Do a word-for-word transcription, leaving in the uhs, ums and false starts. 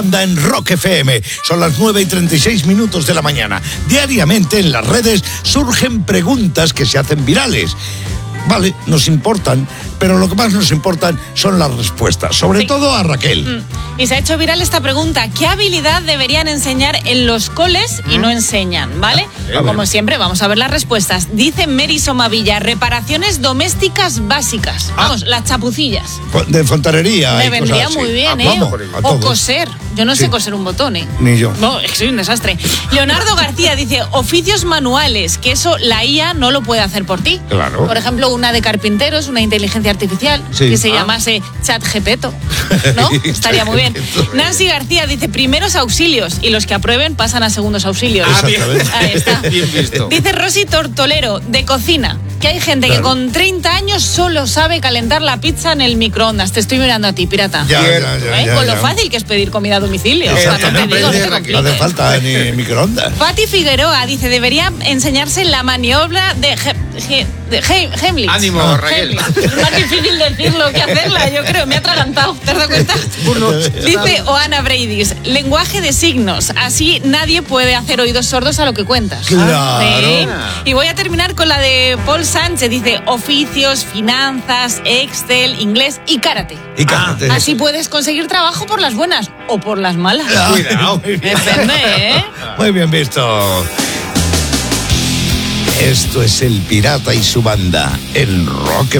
En Rock F M, son las nueve y treinta y seis minutos de la mañana. Diariamente en las redes surgen preguntas que se hacen virales. Vale, nos importan, pero lo que más nos importan son las respuestas, sobre sí. todo a Raquel. Mm. Y se ha hecho viral esta pregunta: ¿qué habilidad deberían enseñar en los coles y no enseñan? ¿Vale? Ah, Como siempre, vamos a ver las respuestas. Dice Mary Somavilla: reparaciones domésticas básicas. Ah. Vamos, las chapucillas. De fontanería. Me vendría muy así. bien, ah, ¿eh? Vamos, o coser. Yo no sí. sé coser un botón, ¿eh? Ni yo. No, soy un desastre. Leonardo García dice: oficios manuales, que eso la I A no lo puede hacer por ti. Claro. Por ejemplo, una de carpinteros, una inteligencia artificial, sí. que se ah. llamase ChatGPT, ¿no? Estaría muy bien. Nancy García dice: primeros auxilios, y los que aprueben pasan a segundos auxilios. Ah, bien. Ahí está. Bien visto. Dice Rosy Tortolero: de cocina, que hay gente claro. que con treinta años solo sabe calentar la pizza en el microondas. Te estoy mirando a ti, pirata. Ya, ya, ya, ¿Eh? ya, Con ya. lo fácil que es pedir comida a domicilio. Exactamente. Digo, no, no hace falta ni microondas. Pati Figueroa dice: debería enseñarse la maniobra de, He, He, de He, Heimlich. Ánimo, no, Raquel. Heimlich. Es más difícil decirlo que hacerla, yo creo. Me ha atragantado. ¿Te has dado cuenta? Dice Oana Breidis: lenguaje de signos. Así nadie puede hacer oídos sordos a lo que cuentas. Claro. ¿Sí? Y voy a terminar con la de Paul Sánchez. Dice: oficios, finanzas, Excel, inglés y karate. Y karate. Ah, así puedes conseguir trabajo por las buenas o por las malas. Ah, Cuidado. Depende, ¿eh? Muy bien visto. Esto es El Pirata y su banda en Rock F M.